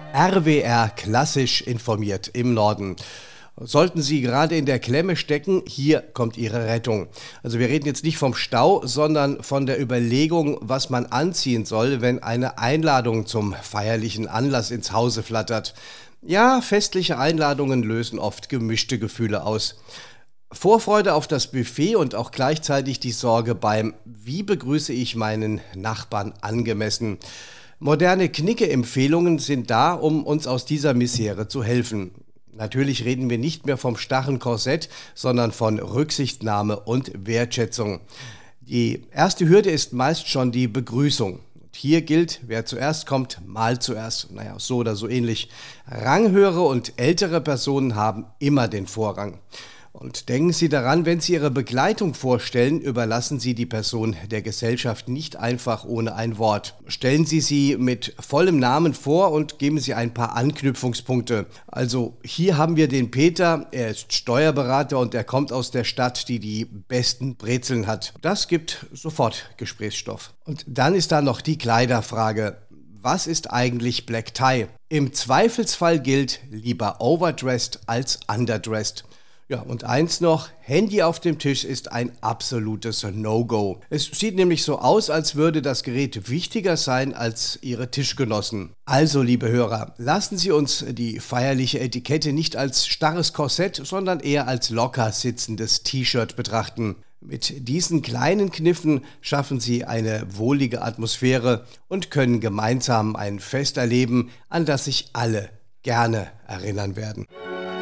RWR klassisch informiert im Norden. Sollten Sie gerade in der Klemme stecken, hier kommt Ihre Rettung. Also wir reden jetzt nicht vom Stau, sondern von der Überlegung, was man anziehen soll, wenn eine Einladung zum feierlichen Anlass ins Hause flattert. Ja, festliche Einladungen lösen oft gemischte Gefühle aus. Vorfreude auf das Buffet und auch gleichzeitig die Sorge beim Wie begrüße ich meinen Nachbarn angemessen. Moderne Knicke-Empfehlungen sind da, um uns aus dieser Misere zu helfen. Natürlich reden wir nicht mehr vom starren Korsett, sondern von Rücksichtnahme und Wertschätzung. Die erste Hürde ist meist schon die Begrüßung. Und hier gilt, wer zuerst kommt, mal zuerst. Naja, so oder so ähnlich. Ranghöhere und ältere Personen haben immer den Vorrang. Und denken Sie daran, wenn Sie Ihre Begleitung vorstellen, überlassen Sie die Person der Gesellschaft nicht einfach ohne ein Wort. Stellen Sie sie mit vollem Namen vor und geben Sie ein paar Anknüpfungspunkte. Also hier haben wir den Peter, er ist Steuerberater und er kommt aus der Stadt, die die besten Brezeln hat. Das gibt sofort Gesprächsstoff. Und dann ist da noch die Kleiderfrage. Was ist eigentlich Black Tie? Im Zweifelsfall gilt lieber overdressed als underdressed. Ja, und eins noch, Handy auf dem Tisch ist ein absolutes No-Go. Es sieht nämlich so aus, als würde das Gerät wichtiger sein als Ihre Tischgenossen. Also, liebe Hörer, lassen Sie uns die feierliche Etikette nicht als starres Korsett, sondern eher als locker sitzendes T-Shirt betrachten. Mit diesen kleinen Kniffen schaffen Sie eine wohlige Atmosphäre und können gemeinsam ein Fest erleben, an das sich alle gerne erinnern werden.